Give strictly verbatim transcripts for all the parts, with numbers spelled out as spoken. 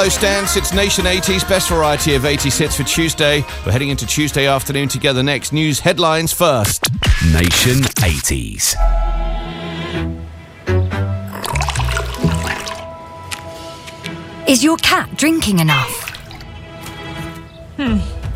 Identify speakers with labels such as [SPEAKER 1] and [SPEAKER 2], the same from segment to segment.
[SPEAKER 1] Stance, it's Nation eighties, best variety of eighties hits for Tuesday. We're heading into Tuesday afternoon together next. News headlines first.
[SPEAKER 2] Nation eighties.
[SPEAKER 3] Is your cat drinking enough?
[SPEAKER 4] Hmm.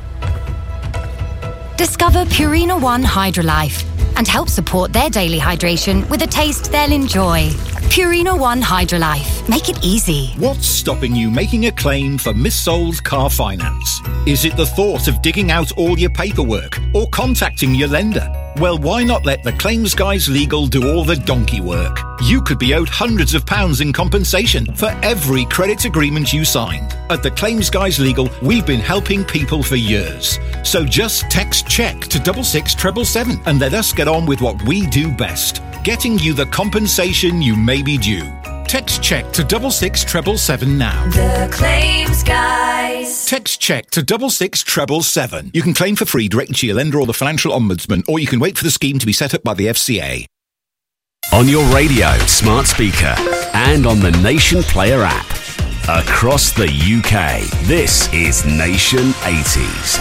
[SPEAKER 3] Discover Purina One Hydrolife and help support their daily hydration with a taste they'll enjoy. Purina One Hydrolife. Make it easy.
[SPEAKER 5] What's stopping you making a claim for missold car finance? Is it the thought of digging out all your paperwork or contacting your lender? Well, why not let the Claims Guys Legal do all the donkey work? You could be owed hundreds of pounds in compensation for every credit agreement you signed. At the Claims Guys Legal, we've been helping people for years. So just text CHECK to double six treble seven and let us get on with what we do best, getting you the compensation you may be due. Text CHECK to double six treble seven now.
[SPEAKER 6] The Claims Guys.
[SPEAKER 5] Text CHECK to double six treble seven. You can claim for free directly to your lender or the Financial Ombudsman, or you can wait for the scheme to be set up by the F C A.
[SPEAKER 2] On your radio, smart speaker, and on the Nation Player app. Across the U K, this is Nation eighties.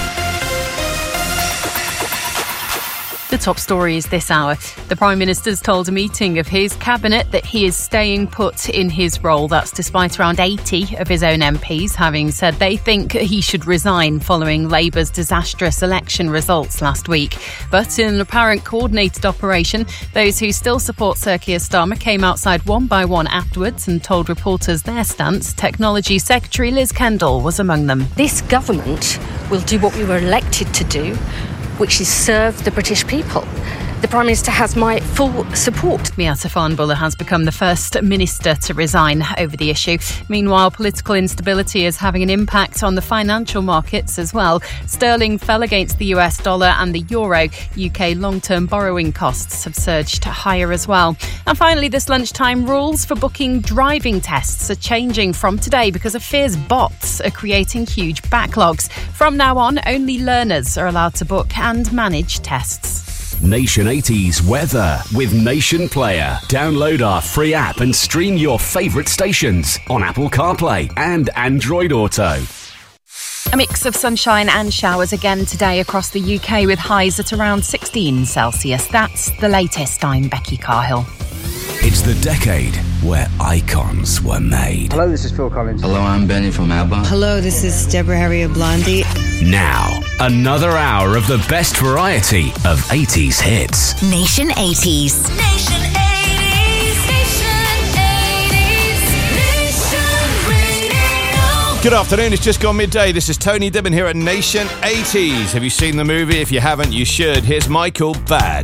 [SPEAKER 4] The top story is this hour. The Prime Minister's told a meeting of his cabinet that he is staying put in his role. That's despite around eighty of his own M Ps having said they think he should resign following Labour's disastrous election results last week. But in an apparent coordinated operation, those who still support Sir Keir Starmer came outside one by one afterwards and told reporters their stance. Technology Secretary Liz Kendall was among them.
[SPEAKER 7] This government will do what we were elected to do, which is serve the British people. The Prime Minister has my full support.
[SPEAKER 4] Miatta Fahnbulleh has become the first minister to resign over the issue. Meanwhile, political instability is having an impact on the financial markets as well. Sterling fell against the U S dollar and the euro. U K long-term borrowing costs have surged higher as well. And finally, this lunchtime, rules for booking driving tests are changing from today because of fears bots are creating huge backlogs. From now on, only learners are allowed to book and manage tests.
[SPEAKER 2] Nation eighties weather with Nation Player. Download our free app and stream your favourite stations on Apple CarPlay and Android Auto.
[SPEAKER 4] A mix of sunshine and showers again today across the U K with highs at around sixteen Celsius. That's the latest. I'm Becky Carhill.
[SPEAKER 2] It's the decade where icons were made.
[SPEAKER 8] Hello, this is Phil Collins.
[SPEAKER 9] Hello, I'm Benny from ABBA.
[SPEAKER 10] Hello, this is Deborah Harry of Blondie.
[SPEAKER 2] Now, another hour of the best variety of eighties hits.
[SPEAKER 3] Nation eighties.
[SPEAKER 6] Nation eighties. Nation eighties. Nation Radio.
[SPEAKER 1] Good afternoon, it's just gone midday. This is Tony Dibben here at Nation eighties. Have you seen the movie? If you haven't, you should. Here's Michael Bad.